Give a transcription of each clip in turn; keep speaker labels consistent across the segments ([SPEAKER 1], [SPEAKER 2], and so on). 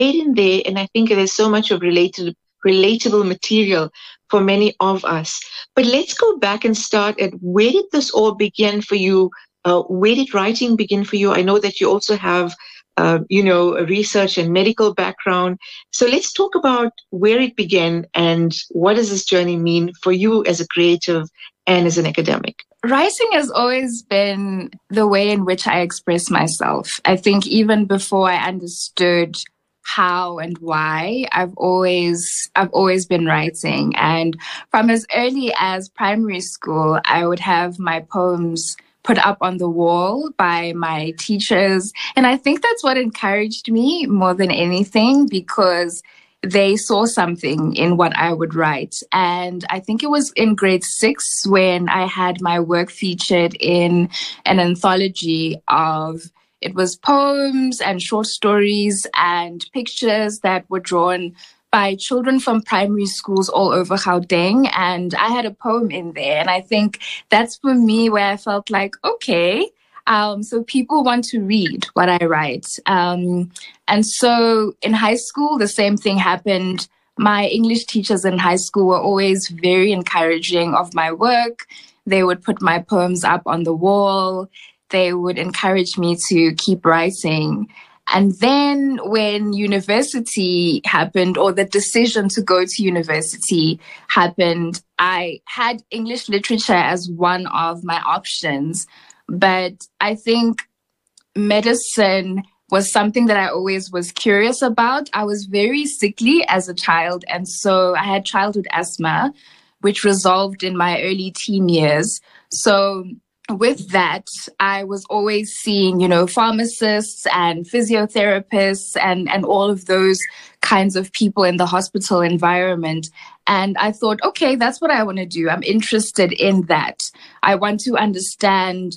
[SPEAKER 1] in there, and I think there's so much of relatable material for many of us. But let's go back and start at where did this all begin for you? Where did writing begin for you? I know that you also have, a research and medical background. So let's talk about where it began and what does this journey mean for you as a creative and as an academic?
[SPEAKER 2] Writing has always been the way in which I express myself. I think even before I understood how and why, I've always been writing. And from as early as primary school, I would have my poems put up on the wall by my teachers. And I think that's what encouraged me more than anything, because they saw something in what I would write. And I think it was in grade 6 when I had my work featured in an anthology of, it was poems and short stories and pictures that were drawn by children from primary schools all over Gauteng. And I had a poem in there. And I think that's for me where I felt like, okay, so people want to read what I write. And so in high school, the same thing happened. My English teachers in high school were always very encouraging of my work. They would put my poems up on the wall. They would encourage me to keep writing. And then when university happened, or the decision to go to university happened, I had English literature as one of my options. But I think medicine was something that I always was curious about. I was very sickly as a child. And so I had childhood asthma, which resolved in my early teen years. So with that, I was always seeing, pharmacists and physiotherapists and all of those kinds of people in the hospital environment. And I thought, okay, that's what I want to do. I'm interested in that. I want to understand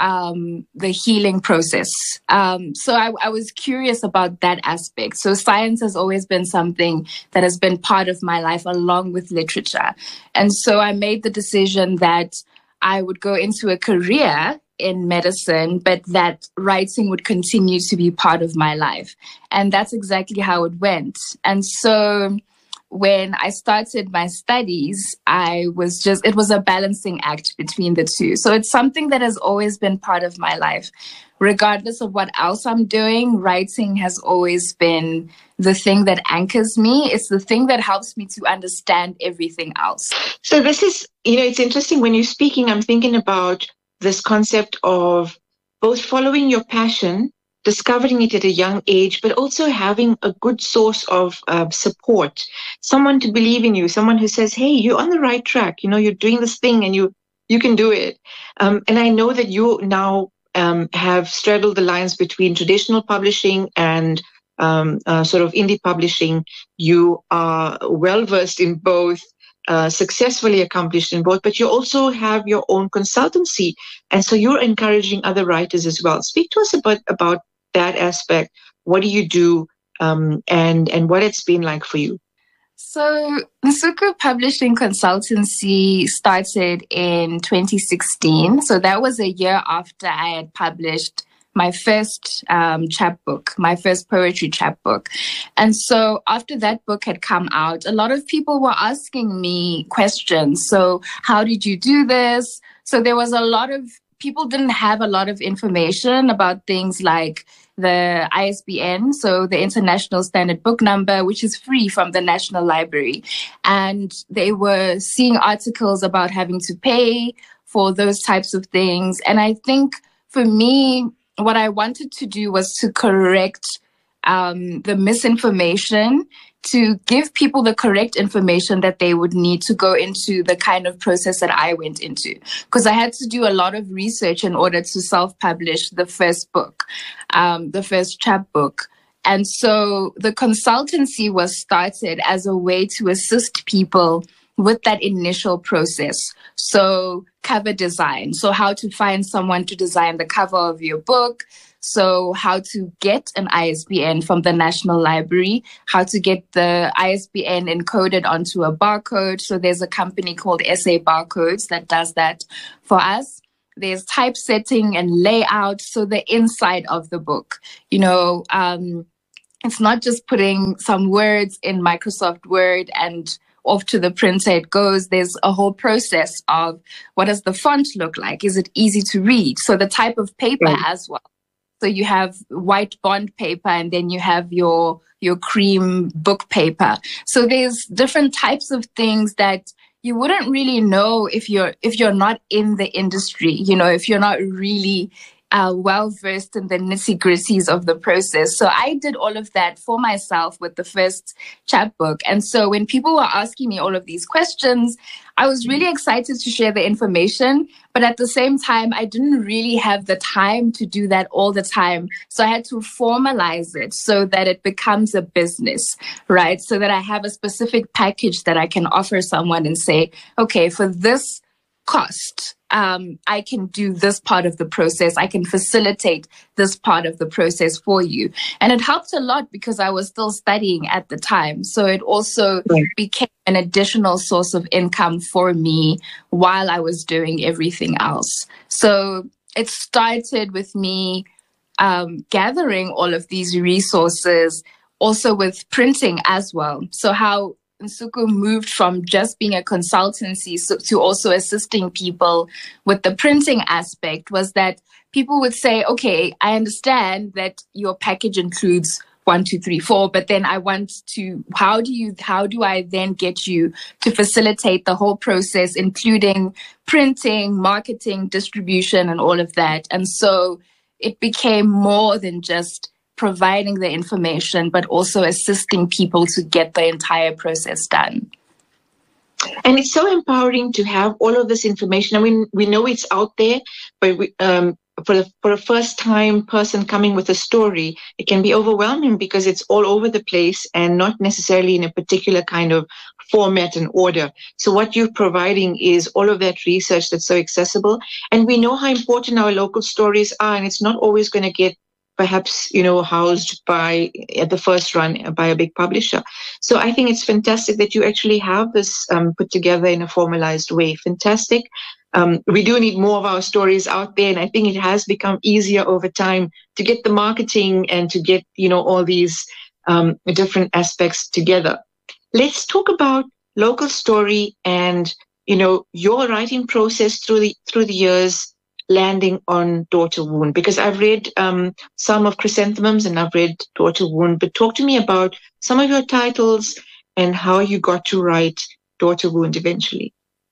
[SPEAKER 2] the healing process. So I was curious about that aspect. So science has always been something that has been part of my life along with literature. And so I made the decision that I would go into a career in medicine, but that writing would continue to be part of my life. And that's exactly how it went. And so when I started my studies, it was a balancing act between the two. So it's something that has always been part of my life. Regardless of what else I'm doing, writing has always been the thing that anchors me. It's the thing that helps me to understand everything else.
[SPEAKER 1] So this is, it's interesting when you're speaking, I'm thinking about this concept of both following your passion, discovering it at a young age, but also having a good source of support, someone to believe in you, someone who says, hey, you're on the right track, you're doing this thing and you can do it. And I know that you now have straddled the lines between traditional publishing and sort of indie publishing. You are well-versed in both, successfully accomplished in both, but you also have your own consultancy. And so you're encouraging other writers as well. Speak to us about that aspect. What do you do and what it's been like for you?
[SPEAKER 2] So Nsuku Publishing Consultancy started in 2016. So that was a year after I had published my first chapbook, my first poetry chapbook. And so after that book had come out, a lot of people were asking me questions. So how did you do this? So there was people didn't have a lot of information about things like the ISBN, so the International Standard Book Number, which is free from the National Library. And they were seeing articles about having to pay for those types of things. And I think for me, what I wanted to do was to correct the misinformation, to give people the correct information that they would need to go into the kind of process that I went into. Because I had to do a lot of research in order to self-publish the first book, the first chapbook. And so the consultancy was started as a way to assist people with that initial process. So cover design. So how to find someone to design the cover of your book. So how to get an ISBN from the National Library, how to get the ISBN encoded onto a barcode. So there's a company called SA Barcodes that does that for us. There's typesetting and layout. So the inside of the book, it's not just putting some words in Microsoft Word and off to the printer it goes. There's a whole process of what does the font look like? Is it easy to read? So the type of paper as well. So you have white bond paper and then you have your cream book paper. So there's different types of things that you wouldn't really know if you're not in the industry, if you're not really well versed in the nitty gritties of the process. So I did all of that for myself with the first chapbook. And so when people were asking me all of these questions, I was really excited to share the information. But at the same time, I didn't really have the time to do that all the time. So I had to formalize it so that it becomes a business, right? So that I have a specific package that I can offer someone and say, okay, for this cost, I can do this part of the process. I can facilitate this part of the process for you. And it helped a lot because I was still studying at the time. So it also became an additional source of income for me while I was doing everything else. So it started with me gathering all of these resources, also with printing as well. So how Nsuku moved from just being a consultancy to also assisting people with the printing aspect was that people would say, okay, I understand that your package includes 1, 2, 3, 4, but then I want to, how do I then get you to facilitate the whole process, including printing, marketing, distribution, and all of that? And so it became more than just providing the information, but also assisting people to get the entire process done.
[SPEAKER 1] And it's so empowering to have all of this information. I mean, we know it's out there, but for a first-time person coming with a story, it can be overwhelming because it's all over the place and not necessarily in a particular kind of format and order. So what you're providing is all of that research that's so accessible. And we know how important our local stories are, and it's not always going to get perhaps, housed at the first run by a big publisher. So I think it's fantastic that you actually have this put together in a formalized way. Fantastic. We do need more of our stories out there. And I think it has become easier over time to get the marketing and to get, all these different aspects together. Let's talk about local story and, your writing process through the years, landing on Daughter Wound, because I've read some of Chrysanthemums and I've read Daughter Wound, but talk to me about some of your titles and how you got to write Daughter Wound eventually.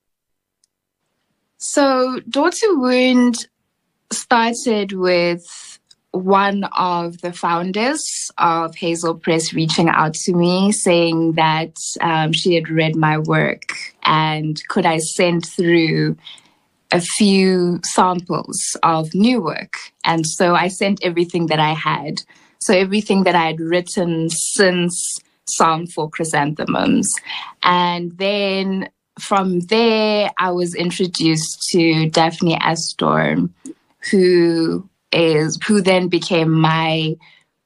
[SPEAKER 2] So Daughter Wound started with one of the founders of Hazel Press reaching out to me saying that she had read my work and could I send through a few samples of new work. And so I sent everything that I had. So everything that I had written since Psalm for Chrysanthemums. And then from there, I was introduced to Daphne Astor, who then became my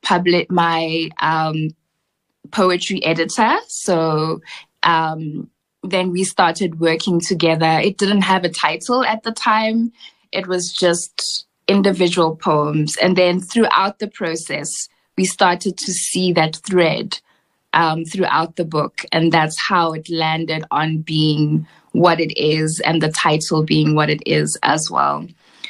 [SPEAKER 2] poetry editor. So, then we started working together. It didn't have a title at the time. It was just individual poems. And then throughout the process, we started to see that thread throughout the book. And that's how it landed on being what it is and the title being what it is as well.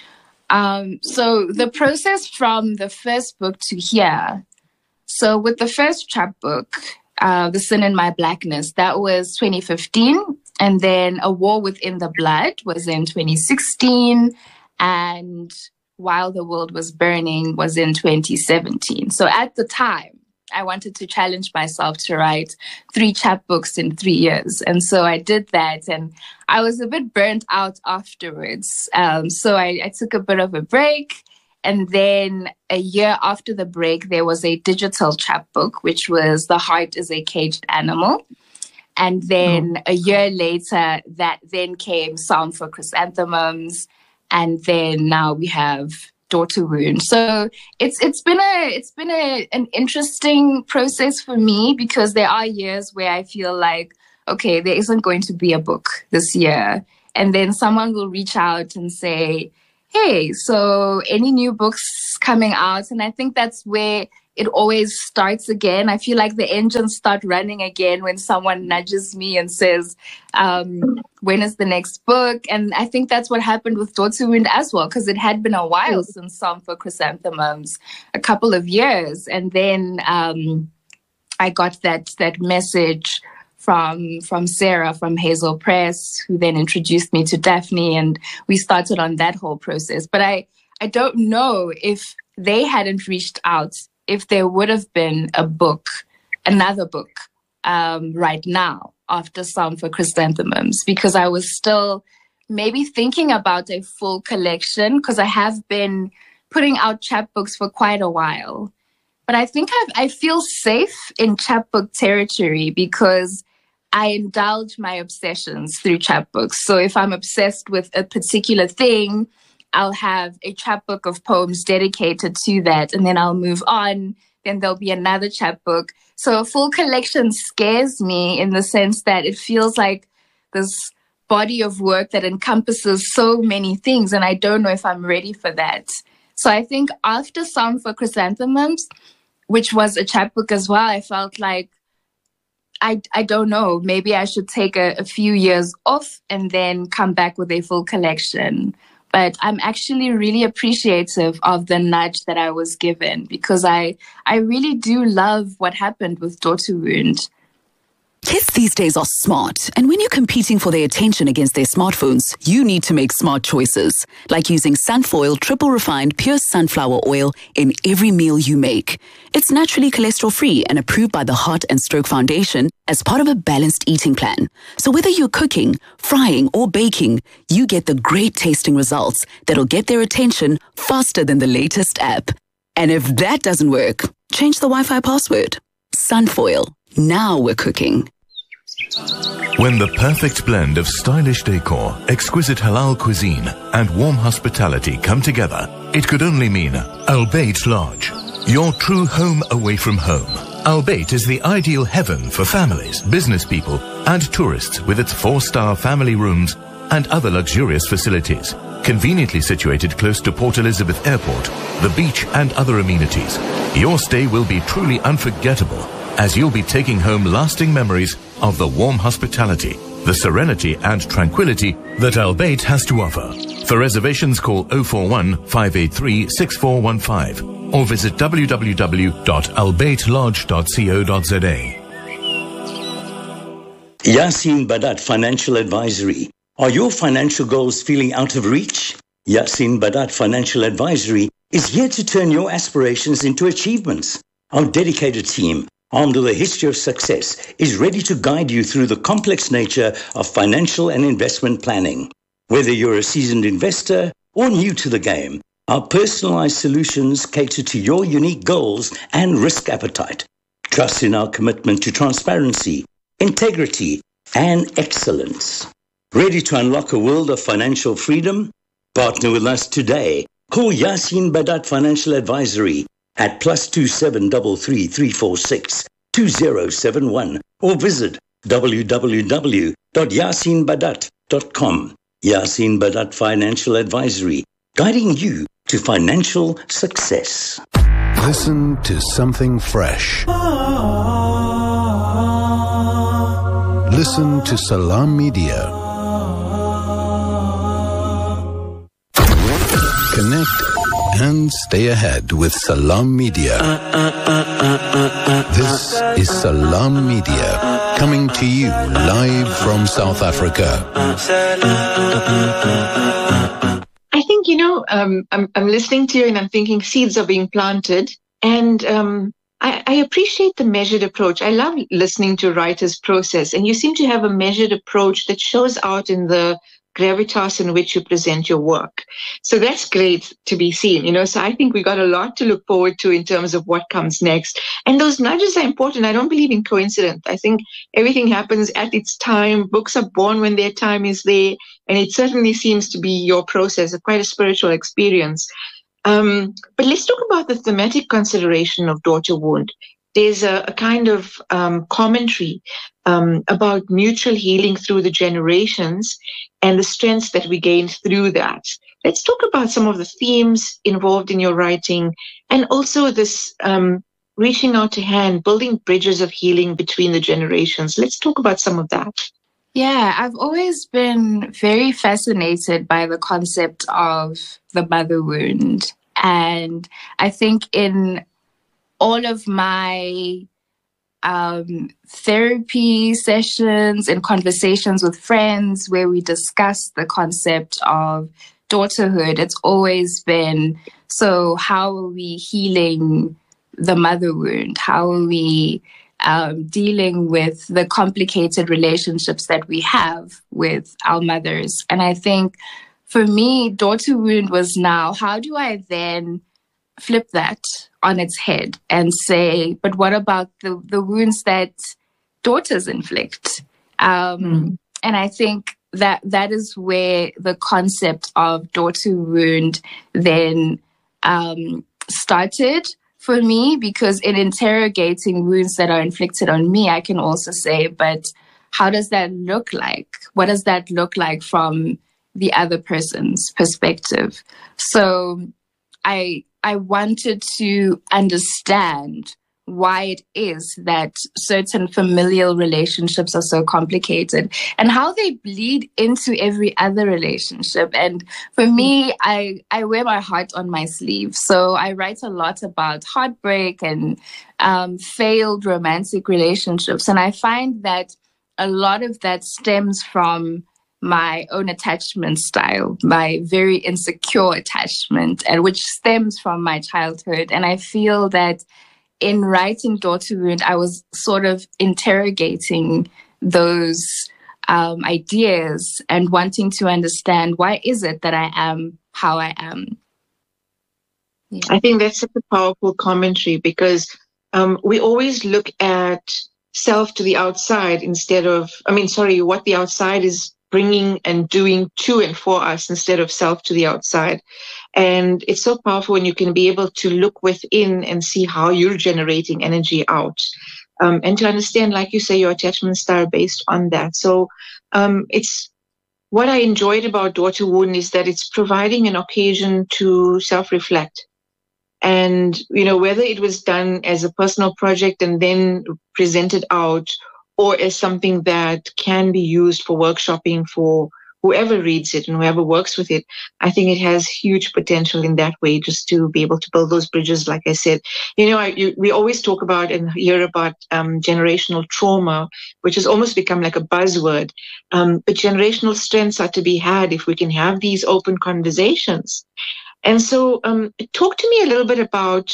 [SPEAKER 2] So the process from the first book to here. So with the first chapbook, The Sin in My Blackness, that was 2015. And then A War Within the Blood was in 2016. And While the World Was Burning was in 2017. So at the time, I wanted to challenge myself to write 3 chapbooks in 3 years. And so I did that. And I was a bit burnt out afterwards. So I took a bit of a break. And then a year after the break, there was a digital chapbook, which was The Heart is a Caged Animal. And then a year later, that then came Psalm for Chrysanthemums. And then now we have Daughter Wound. So it's been an interesting process for me because there are years where I feel like, okay, there isn't going to be a book this year. And then someone will reach out and say, hey, so any new books coming out? And I think that's where it always starts again. I feel like the engines start running again when someone nudges me and says, when is the next book? And I think that's what happened with Daughter Wound as well, because it had been a while since Psalm for Chrysanthemums, a couple of years. And then I got that message from Sarah from Hazel Press, who then introduced me to Daphne, and we started on that whole process. But I don't know if they hadn't reached out, if there would have been another book right now after Psalm for Chrysanthemums, because I was still maybe thinking about a full collection, because I have been putting out chapbooks for quite a while. But I think I feel safe in chapbook territory because I indulge my obsessions through chapbooks. So if I'm obsessed with a particular thing, I'll have a chapbook of poems dedicated to that, and then I'll move on. Then there'll be another chapbook. So a full collection scares me in the sense that it feels like this body of work that encompasses so many things, and I don't know if I'm ready for that. So I think after Psalm for Chrysanthemums, which was a chapbook as well, I felt like, I don't know, maybe I should take a few years off and then come back with a full collection. But I'm actually really appreciative of the nudge that I was given, because I really do love what happened with Daughter Wound.
[SPEAKER 3] Kids these days are smart, and when you're competing for their attention against their smartphones, you need to make smart choices, like using Sunfoil triple refined pure sunflower oil in every meal you make. It's naturally cholesterol-free and approved by the Heart and Stroke Foundation as part of a balanced eating plan. So whether you're cooking, frying, or baking, you get the great tasting results that'll get their attention faster than the latest app. And if that doesn't work, change the Wi-Fi password. Sunfoil. Now we're cooking.
[SPEAKER 4] When the perfect blend of stylish decor, exquisite halal cuisine, and warm hospitality come together, it could only mean Albeit Lodge, your true home away from home. Albeit is the ideal heaven for families, business people, and tourists, with its 4-star family rooms and other luxurious facilities. Conveniently situated close to Port Elizabeth Airport, the beach, and other amenities, your stay will be truly unforgettable, as you'll be taking home lasting memories of the warm hospitality, the serenity and tranquility that Albeit has to offer. For reservations, call 041 583 6415 or visit www.albeitlodge.co.za.
[SPEAKER 5] Yasin Badat Financial Advisory. Are your financial goals feeling out of reach? Yasin Badat Financial Advisory is here to turn your aspirations into achievements. Our dedicated team, armed with a history of success, is ready to guide you through the complex nature of financial and investment planning. Whether you're a seasoned investor or new to the game, our personalized solutions cater to your unique goals and risk appetite. Trust in our commitment to transparency, integrity, and excellence. Ready to unlock a world of financial freedom? Partner with us today. Call Yasin Badat Financial Advisory at +27 33346 2071 or visit www.yasinbadat.com. Yasin Badat Financial Advisory, guiding you to financial success.
[SPEAKER 6] Listen to something fresh. Listen to Salam Media. Connect and stay ahead with Salam Media. This is Salam Media, coming to you live from South Africa.
[SPEAKER 1] I think, I'm listening to you and I'm thinking seeds are being planted. And I appreciate the measured approach. I love listening to writers' process. And you seem to have a measured approach that shows out in the gravitas in which you present your work. So that's great to be seen, So I think we got a lot to look forward to in terms of what comes next. And those nudges are important. I don't believe in coincidence. I think everything happens at its time. Books are born when their time is there. And it certainly seems to be your process, quite a spiritual experience. But let's talk about the thematic consideration of Daughter Wound. There's a kind of commentary about mutual healing through the generations and the strengths that we gain through that. Let's talk about some of the themes involved in your writing and also this reaching out a hand, building bridges of healing between the generations. Let's talk about some of that.
[SPEAKER 2] Yeah, I've always been very fascinated by the concept of the mother wound. And I think in all of my therapy sessions and conversations with friends where we discuss the concept of daughterhood, it's always been, so how are we healing the mother wound? How are we dealing with the complicated relationships that we have with our mothers? And I think for me, daughter wound was now, how do I then flip that on its head and say, but what about the wounds that daughters inflict? And I think that is where the concept of daughter wound then started for me, because in interrogating wounds that are inflicted on me, I can also say, but how does that look like? What does that look like from the other person's perspective? So I wanted to understand why it is that certain familial relationships are so complicated and how they bleed into every other relationship. And for me, I wear my heart on my sleeve. So I write a lot about heartbreak and failed romantic relationships. And I find that a lot of that stems from my own attachment style, my very insecure attachment, and which stems from my childhood. And I feel that in writing Daughter Wound, I was sort of interrogating those ideas and wanting to understand, why is it that I am how I am? Yeah.
[SPEAKER 1] I think that's such a powerful commentary, because we always look at self to the outside instead of, what the outside is bringing and doing to and for us instead of self to the outside. And it's so powerful when you can be able to look within and see how you're generating energy out. And to understand, like you say, your attachment style based on that. So it's what I enjoyed about Daughter Wound is that it's providing an occasion to self-reflect. And, whether it was done as a personal project and then presented out, or as something that can be used for workshopping for whoever reads it and whoever works with it, I think it has huge potential in that way, just to be able to build those bridges. Like I said, we always talk about and hear about generational trauma, which has almost become like a buzzword. But generational strengths are to be had if we can have these open conversations. And so talk to me a little bit about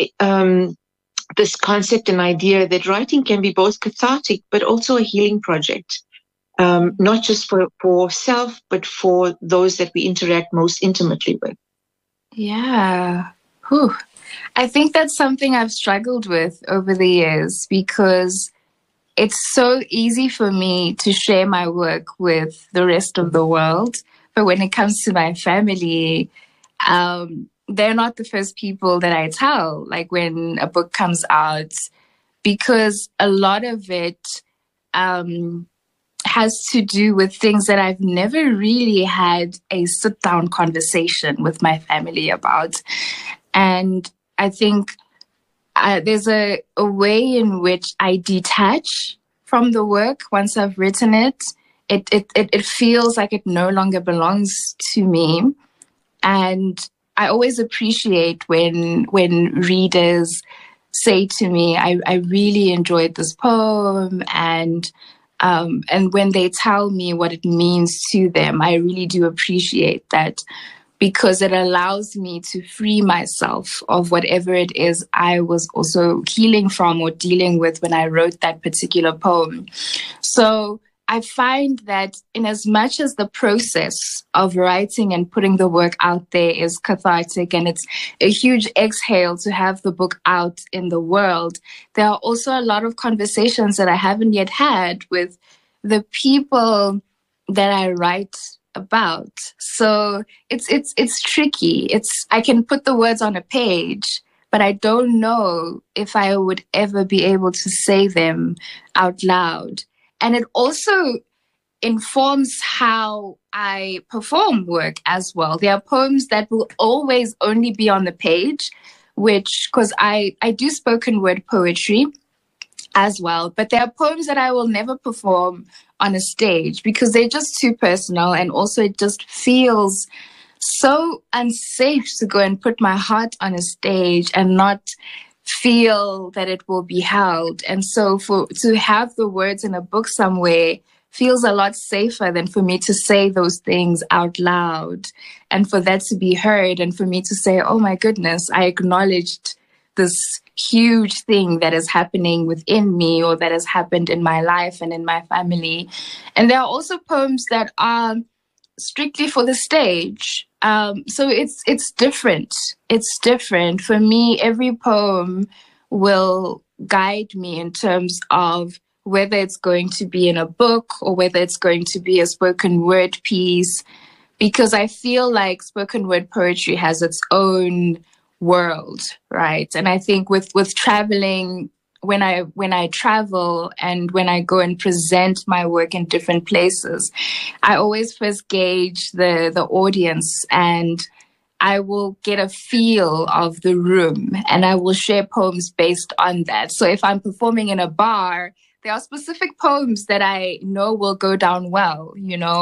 [SPEAKER 1] this concept and idea that writing can be both cathartic but also a healing project, not just for self, but for those that we interact most intimately with.
[SPEAKER 2] Yeah. Whew. I think that's something I've struggled with over the years, because it's so easy for me to share my work with the rest of the world. But when it comes to my family, they're not the first people that I tell, like when a book comes out, because a lot of it has to do with things that I've never really had a sit-down conversation with my family about. And I think there's a way in which I detach from the work once I've written it. It feels like it no longer belongs to me. And I always appreciate when readers say to me, I really enjoyed this poem, and when they tell me what it means to them, I really do appreciate that, because it allows me to free myself of whatever it is I was also healing from or dealing with when I wrote that particular poem. So I find that in as much as the process of writing and putting the work out there is cathartic, and it's a huge exhale to have the book out in the world, there are also a lot of conversations that I haven't yet had with the people that I write about. So it's tricky. I can put the words on a page, but I don't know if I would ever be able to say them out loud. And it also informs how I perform work as well. There are poems that will always only be on the page, because I do spoken word poetry as well, but there are poems that I will never perform on a stage because they're just too personal, and also it just feels so unsafe to go and put my heart on a stage and not feel that it will be held. And so to have the words in a book somewhere feels a lot safer than for me to say those things out loud and for that to be heard and for me to say, oh my goodness, I acknowledged this huge thing that is happening within me or that has happened in my life and in my family. And there are also poems that are strictly for the stage. So it's different. It's different. For me, every poem will guide me in terms of whether it's going to be in a book or whether it's going to be a spoken word piece, because I feel like spoken word poetry has its own world, right? And I think with traveling, when I travel and when I go and present my work in different places, I always first gauge the audience, and I will get a feel of the room, and I will share poems based on that. So if I'm performing in a bar, there are specific poems that I know will go down well,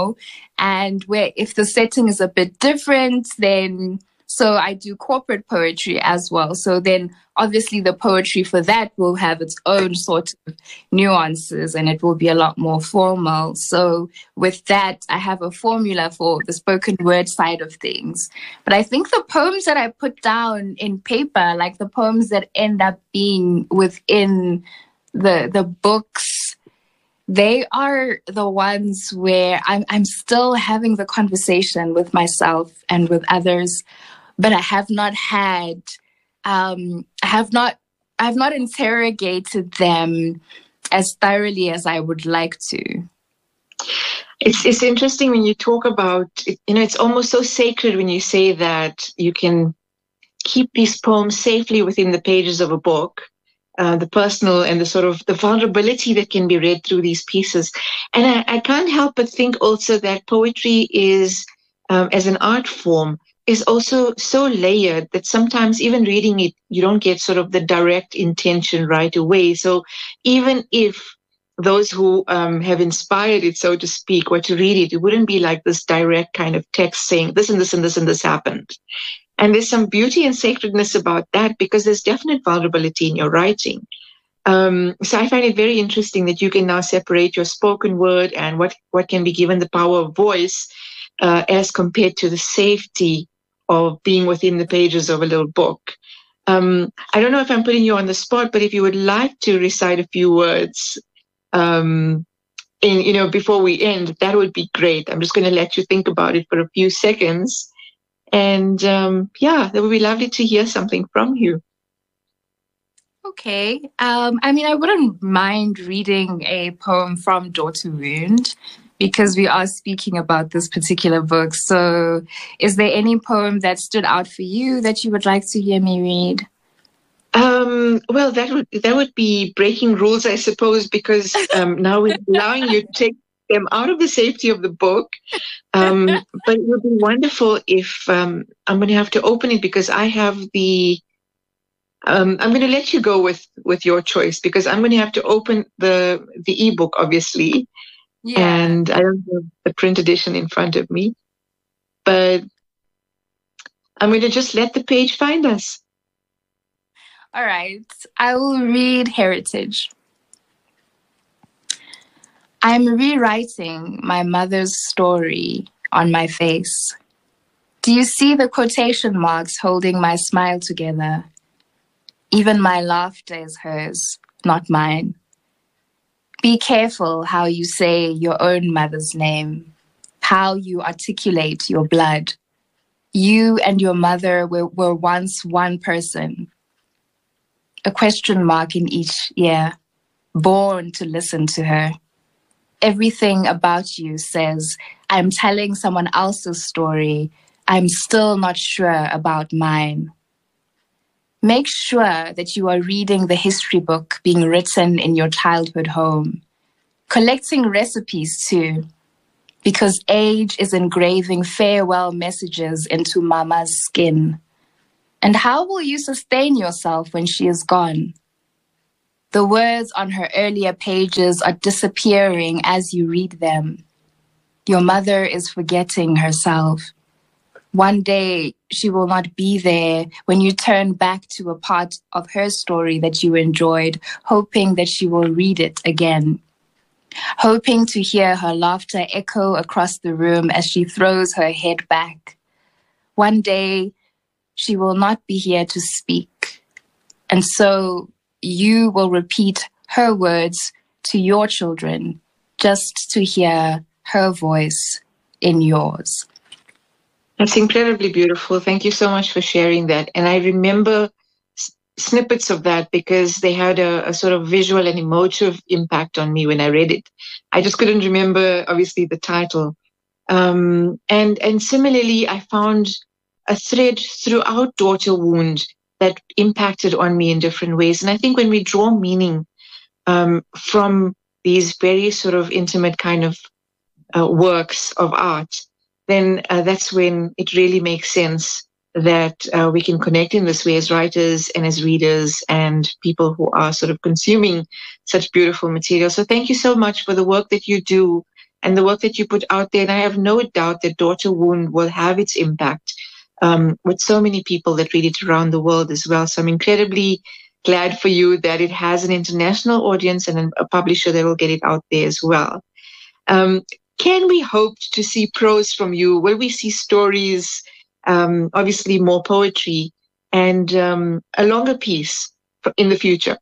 [SPEAKER 2] and where if the setting is a bit different, then so I do corporate poetry as well. So then obviously the poetry for that will have its own sort of nuances and it will be a lot more formal. So with that, I have a formula for the spoken word side of things. But I think the poems that I put down in paper, like the poems that end up being within the books, they are the ones where I'm still having the conversation with myself and with others, but I have not had, I have not interrogated them as thoroughly as I would like to.
[SPEAKER 1] It's interesting when you talk about, it's almost so sacred when you say that you can keep these poems safely within the pages of a book. The personal and the sort of the vulnerability that can be read through these pieces. And I can't help but think also that poetry is, as an art form, is also so layered that sometimes even reading it, you don't get sort of the direct intention right away. So even if those who have inspired it, so to speak, were to read it, it wouldn't be like this direct kind of text saying this and this and this and this happened. And there's some beauty and sacredness about that because there's definite vulnerability in your writing. So I find it very interesting that you can now separate your spoken word and what can be given the power of voice as compared to the safety of being within the pages of a little book. I don't know if I'm putting you on the spot, but if you would like to recite a few words before we end, that would be great. I'm just going to let you think about it for a few seconds. And that would be lovely to hear something from you.
[SPEAKER 2] Okay. I wouldn't mind reading a poem from Daughter Wound because we are speaking about this particular book. So is there any poem that stood out for you that you would like to hear me read?
[SPEAKER 1] Well, that would be breaking rules, I suppose, because now we're allowing you to take them out of the safety of the book. But it would be wonderful if I'm going to have to open it because I have I'm going to let you go with your choice because I'm going to have to open the ebook, obviously. Yeah. And I don't have the print edition in front of me. But I'm going to just let the page find us.
[SPEAKER 2] All right. I will read Heritage. I'm rewriting my mother's story on my face. Do you see the quotation marks holding my smile together? Even my laughter is hers, not mine. Be careful how you say your own mother's name, how you articulate your blood. You and your mother were once one person. A question mark in each ear, born to listen to her. Everything about you says, I'm telling someone else's story. I'm still not sure about mine. Make sure that you are reading the history book being written in your childhood home. Collecting recipes too, because age is engraving farewell messages into mama's skin. And how will you sustain yourself when she is gone? The words on her earlier pages are disappearing as you read them. Your mother is forgetting herself. One day, she will not be there when you turn back to a part of her story that you enjoyed, hoping that she will read it again. Hoping to hear her laughter echo across the room as she throws her head back. One day, she will not be here to speak. And so you will repeat her words to your children just to hear her voice in yours.
[SPEAKER 1] That's incredibly beautiful. Thank you so much for sharing that. And I remember snippets of that because they had a sort of visual and emotive impact on me when I read it. I just couldn't remember, obviously, the title. And similarly, I found a thread throughout Daughter Wound that impacted on me in different ways. And I think when we draw meaning from these very sort of intimate kind of works of art, then that's when it really makes sense that we can connect in this way as writers and as readers and people who are sort of consuming such beautiful material. So thank you so much for the work that you do and the work that you put out there. And I have no doubt that Daughter Wound will have its impact with so many people that read it around the world as well. So I'm incredibly glad for you that it has an international audience and a publisher that will get it out there as well. Can we hope to see prose from you? Will we see stories, obviously more poetry, and a longer piece in the future?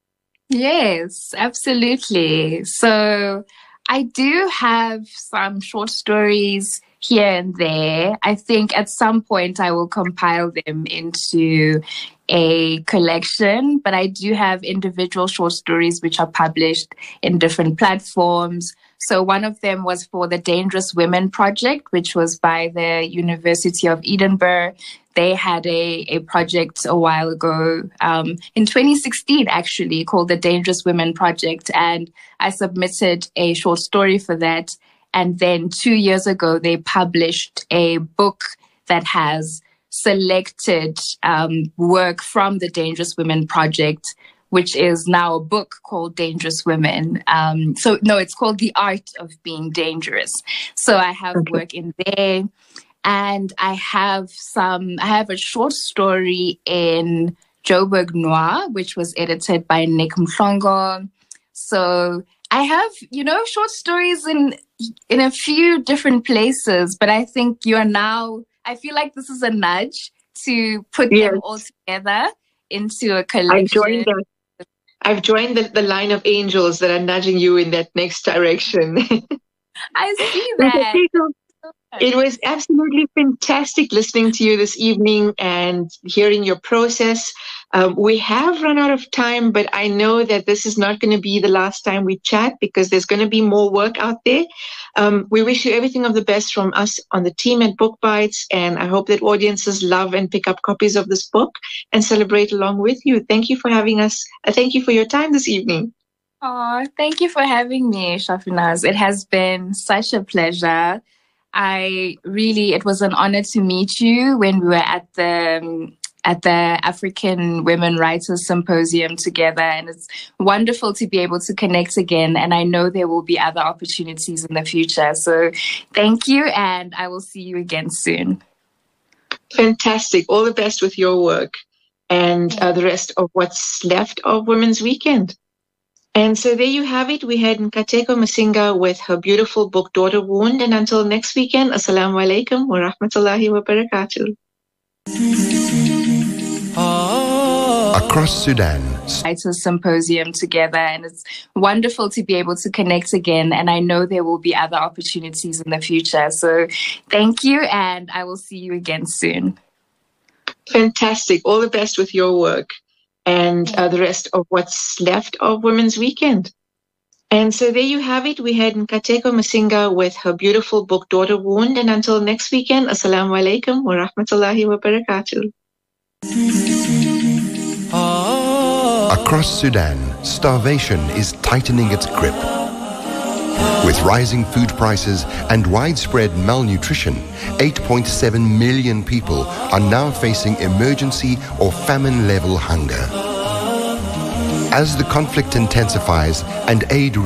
[SPEAKER 2] Yes, absolutely. So I do have some short stories here and there. I think at some point I will compile them into a collection, but I do have individual short stories which are published in different platforms. So one of them was for the Dangerous Women Project, which was by the University of Edinburgh. They had a project a while ago, in 2016 actually, called the Dangerous Women Project. And I submitted a short story for that. And then 2 years ago, they published a book that has selected work from the Dangerous Women Project, which is now a book called Dangerous Women. It's called The Art of Being Dangerous. So I have work in there. And I have a short story in Joburg Noir, which was edited by Nick Mhlongo. So I have, short stories in a few different places, but I think I feel like this is a nudge to put them all together into a collection.
[SPEAKER 1] I've joined the line of angels that are nudging you in that next direction.
[SPEAKER 2] I see that.
[SPEAKER 1] It was absolutely fantastic listening to you this evening and hearing your process. We have run out of time, but I know that this is not going to be the last time we chat because there's going to be more work out there. We wish you everything of the best from us on the team at Book Bites, and I hope that audiences love and pick up copies of this book and celebrate along with you. Thank you for having us. Thank you for your time this evening.
[SPEAKER 2] Oh, thank you for having me, Shafinaz. It has been such a pleasure. It was an honor to meet you when we were at the African Women Writers Symposium together. And it's wonderful to be able to connect again. And I know there will be other opportunities in the future. So thank you. And I will see you again soon.
[SPEAKER 1] Fantastic. All the best with your work and the rest of what's left of Women's Weekend. And so there you have it. We had Nkateko Masinga with her beautiful book, Daughter Wound. And until next weekend, Assalamu alaikum wa rahmatullahi wa barakatuh.
[SPEAKER 6] Across Sudan.
[SPEAKER 2] Writers Symposium together, and it's wonderful to be able to connect again. And I know there will be other opportunities in the future. So thank you, and I will see you again soon.
[SPEAKER 1] Fantastic. All the best with your work and the rest of what's left of Women's Weekend. And so there you have it. We had Nkateko Masinga with her beautiful book, Daughter Wound. And until next weekend, Assalamu alaikum wa rahmatullahi wa barakatuh.
[SPEAKER 6] Across Sudan, starvation is tightening its grip.
[SPEAKER 7] With rising food prices and widespread malnutrition, 8.7 million people are now facing emergency or famine-level hunger. As the conflict intensifies and aid